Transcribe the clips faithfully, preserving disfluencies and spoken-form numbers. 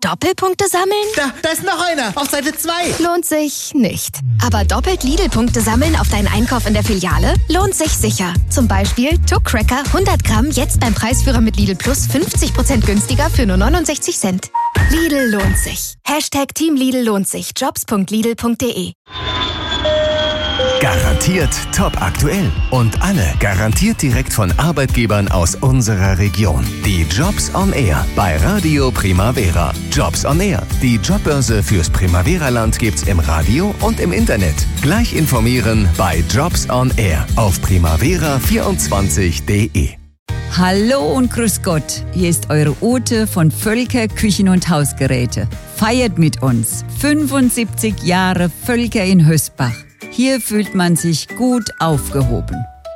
Doppelpunkte sammeln? Da, da ist noch einer, auf Seite zwei. Lohnt sich nicht. Aber doppelt Lidl-Punkte sammeln auf deinen Einkauf in der Filiale lohnt sich sicher. Zum Beispiel Tuck Cracker hundert Gramm jetzt beim Preisführer mit Lidl Plus fünfzig Prozent günstiger für nur neunundsechzig Cent. Lidl lohnt sich. Hashtag Team Lidl lohnt sich. jobs punkt lidl punkt de. Garantiert top aktuell und alle garantiert direkt von Arbeitgebern aus unserer Region. Die Jobs on Air bei Radio Primavera. Jobs on Air. Die Jobbörse fürs Primavera-Land gibt's im Radio und im Internet. Gleich informieren bei Jobs on Air auf primavera vierundzwanzig punkt de. Hallo und grüß Gott, hier ist eure Ute von Völker Küchen und Hausgeräte. Feiert mit uns fünfundsiebzig Jahre Völker in Hösbach. Hier fühlt man sich gut aufgehoben.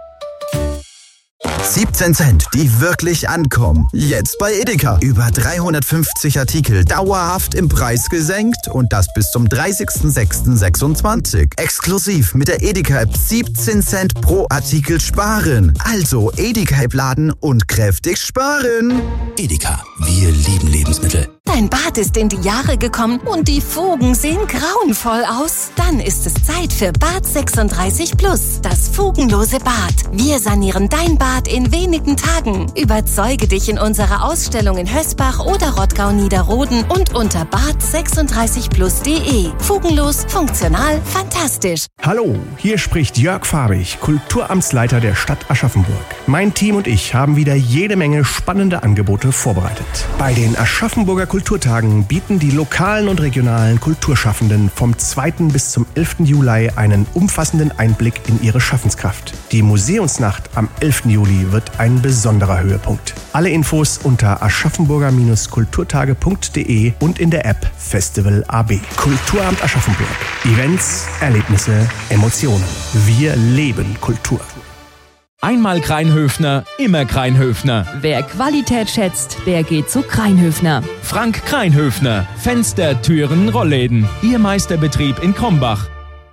siebzehn Cent, die wirklich ankommen. Jetzt bei Edeka. Über dreihundertfünfzig Artikel dauerhaft im Preis gesenkt und das bis zum dreißigsten sechsten sechsundzwanzig. Exklusiv mit der Edeka-App siebzehn Cent pro Artikel sparen. Also Edeka-App laden und kräftig sparen. Edeka, wir lieben Lebensmittel. Dein Bad ist in die Jahre gekommen und die Fugen sehen grauenvoll aus. Dann ist es Zeit für Bad sechsunddreißig Plus, das fugenlose Bad. Wir sanieren dein Bad in wenigen Tagen. Überzeuge dich in unserer Ausstellung in Hösbach oder Rottgau-Niederroden und unter bad sechsunddreißig plus punkt de. Fugenlos, funktional, fantastisch. Hallo, hier spricht Jörg Fabich, Kulturamtsleiter der Stadt Aschaffenburg. Mein Team und ich haben wieder jede Menge spannende Angebote vorbereitet. Bei den Aschaffenburger Kulturtagen bieten die lokalen und regionalen Kulturschaffenden vom zweiten bis zum elften Juli einen umfassenden Einblick in ihre Schaffenskraft. Die Museumsnacht am elften Juli wird ein besonderer Höhepunkt. Alle Infos unter aschaffenburger kulturtage punkt de und in der App Festival A B. Kulturamt Aschaffenburg. Events, Erlebnisse, Emotionen. Wir leben Kultur. Einmal Kreinhöfner, immer Kreinhöfner. Wer Qualität schätzt, der geht zu Kreinhöfner. Frank Kreinhöfner. Fenster, Türen, Rollläden. Ihr Meisterbetrieb in Krombach.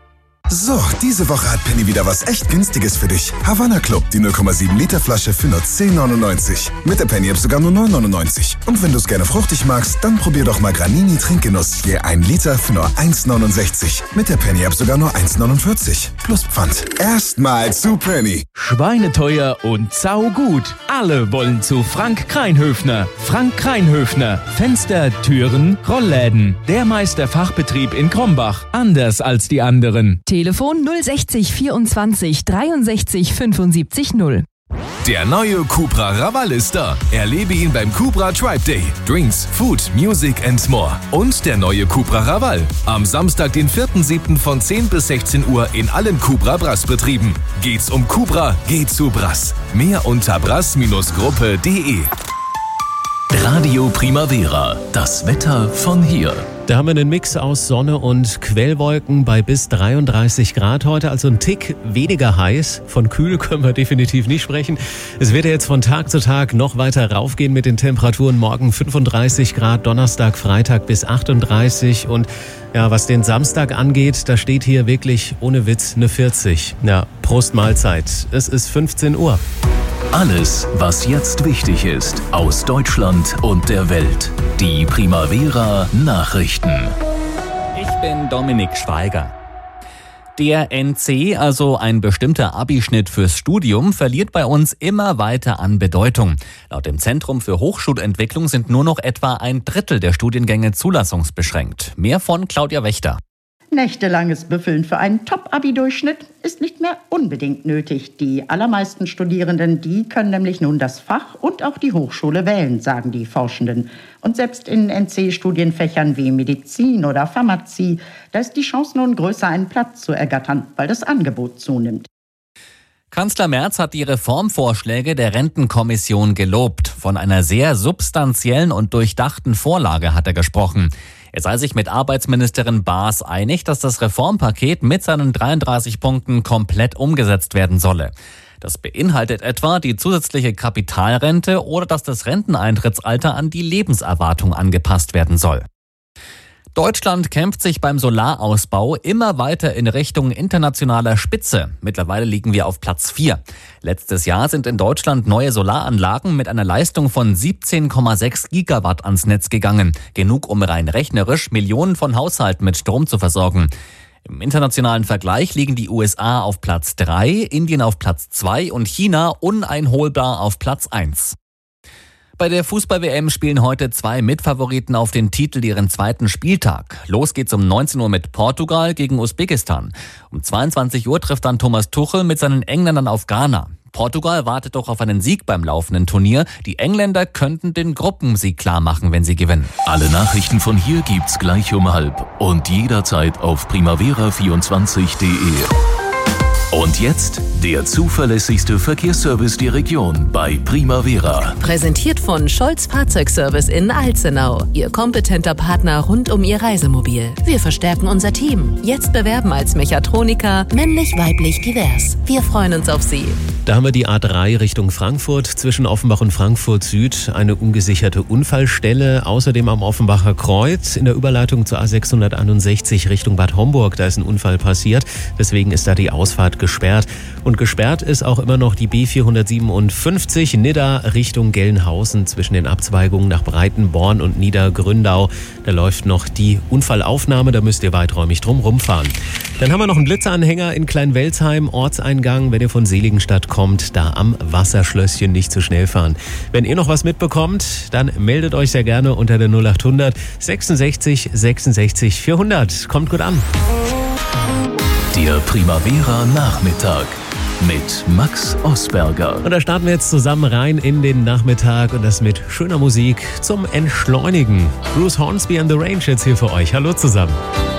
So, diese Woche hat Penny wieder was echt Günstiges für dich. Havana Club, die null Komma sieben Liter Flasche für nur zehn neunundneunzig. Mit der Penny-App sogar nur neun neunundneunzig. Und wenn du es gerne fruchtig magst, dann probier doch mal Granini Trinkgenuss. Je ein Liter für nur eins neunundsechzig. Mit der Penny-App sogar nur eins neunundvierzig. Plus Pfand. Erstmal zu Penny. Schweineteuer und saugut. Alle wollen zu Frank Kreinhöfner. Frank Kreinhöfner. Fenster, Türen, Rollläden. Der Meisterfachbetrieb in Krombach. Anders als die anderen. Telefon null sechzig vierundzwanzig dreiundsechzig fünfundsiebzig null. Der neue Cupra Raval ist da. Erlebe ihn beim Cupra Tribe Day. Drinks, Food, Music and more. Und der neue Cupra Raval. Am Samstag, den vierten siebten von zehn bis sechzehn Uhr in allen Cupra Brass-Betrieben. Geht's um Cupra, geht zu Brass. Mehr unter brass Gruppe punkt de. Radio Primavera, das Wetter von hier. Da haben wir einen Mix aus Sonne und Quellwolken bei bis dreiunddreißig Grad heute, also ein Tick weniger heiß. Von kühl können wir definitiv nicht sprechen. Es wird ja jetzt von Tag zu Tag noch weiter raufgehen mit den Temperaturen. Morgen fünfunddreißig Grad, Donnerstag, Freitag bis achtunddreißig. Und ja, was den Samstag angeht, da steht hier wirklich ohne Witz eine vierzig. Ja, Prost Mahlzeit. Es ist fünfzehn Uhr. Alles, was jetzt wichtig ist, aus Deutschland und der Welt. Die Primavera Nachrichten. Ich bin Dominik Schweiger. Der N C, also ein bestimmter Abischnitt fürs Studium, verliert bei uns immer weiter an Bedeutung. Laut dem Zentrum für Hochschulentwicklung sind nur noch etwa ein Drittel der Studiengänge zulassungsbeschränkt. Mehr von Claudia Wächter. Nächtelanges Büffeln für einen Top-Abi-Durchschnitt ist nicht mehr unbedingt nötig. Die allermeisten Studierenden, die können nämlich nun das Fach und auch die Hochschule wählen, sagen die Forschenden. Und selbst in N C-Studienfächern wie Medizin oder Pharmazie, da ist die Chance nun größer, einen Platz zu ergattern, weil das Angebot zunimmt. Kanzler Merz hat die Reformvorschläge der Rentenkommission gelobt. Von einer sehr substanziellen und durchdachten Vorlage hat er gesprochen. Er sei sich mit Arbeitsministerin Baas einig, dass das Reformpaket mit seinen dreiunddreißig Punkten komplett umgesetzt werden solle. Das beinhaltet etwa die zusätzliche Kapitalrente oder dass das Renteneintrittsalter an die Lebenserwartung angepasst werden soll. Deutschland kämpft sich beim Solarausbau immer weiter in Richtung internationaler Spitze. Mittlerweile liegen wir auf Platz vier. Letztes Jahr sind in Deutschland neue Solaranlagen mit einer Leistung von siebzehn Komma sechs Gigawatt ans Netz gegangen. Genug, um rein rechnerisch Millionen von Haushalten mit Strom zu versorgen. Im internationalen Vergleich liegen die U S A auf Platz drei, Indien auf Platz zwei und China uneinholbar auf Platz eins. Bei der Fußball-W M spielen heute zwei Mitfavoriten auf den Titel ihren zweiten Spieltag. Los geht's um neunzehn Uhr mit Portugal gegen Usbekistan. Um zweiundzwanzig Uhr trifft dann Thomas Tuchel mit seinen Engländern auf Ghana. Portugal wartet doch auf einen Sieg beim laufenden Turnier. Die Engländer könnten den Gruppensieg klar machen, wenn sie gewinnen. Alle Nachrichten von hier gibt's gleich um halb und jederzeit auf primavera vierundzwanzig punkt de. Und jetzt der zuverlässigste Verkehrsservice der Region bei Primavera. Präsentiert von Scholz Fahrzeugservice in Alzenau. Ihr kompetenter Partner rund um Ihr Reisemobil. Wir verstärken unser Team. Jetzt bewerben als Mechatroniker, männlich, weiblich, divers. Wir freuen uns auf Sie. Da haben wir die A drei Richtung Frankfurt, zwischen Offenbach und Frankfurt Süd, eine ungesicherte Unfallstelle. Außerdem am Offenbacher Kreuz in der Überleitung zur A sechshunderteinundsechzig Richtung Bad Homburg. Da ist ein Unfall passiert, deswegen ist da die Ausfahrt gesperrt. Und gesperrt ist auch immer noch die B vierhundertsiebenundfünfzig Nidda Richtung Gelnhausen zwischen den Abzweigungen nach Breitenborn und Niedergründau. Da läuft noch die Unfallaufnahme, da müsst ihr weiträumig drum rumfahren. Dann haben wir noch einen Blitzeranhänger in Kleinwelzheim, Ortseingang, wenn ihr von Seligenstadt kommt, da am Wasserschlösschen nicht zu schnell fahren. Wenn ihr noch was mitbekommt, dann meldet euch sehr gerne unter der null acht hundert sechsundsechzig sechsundsechzig vierhundert. Kommt gut an. Der Primavera Nachmittag mit Max Osberger. Und da starten wir jetzt zusammen rein in den Nachmittag und das mit schöner Musik zum Entschleunigen. Bruce Hornsby and the Range jetzt hier für euch. Hallo zusammen.